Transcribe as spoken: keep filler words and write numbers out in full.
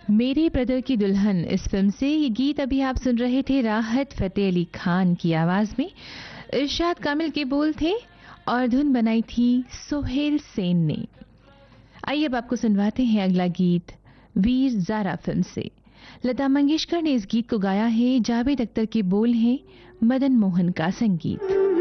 मेरे ब्रदर की दुल्हन इस फिल्म से ये गीत अभी आप सुन रहे थे राहत फतेह अली खान की आवाज में। इरशाद कामिल के बोल थे और धुन बनाई थी सोहेल सेन ने। आइए अब आपको सुनवाते हैं अगला गीत वीर ज़ारा फिल्म से। लता मंगेशकर ने इस गीत को गाया है, जावेद अख्तर के बोल हैं, मदन मोहन का संगीत।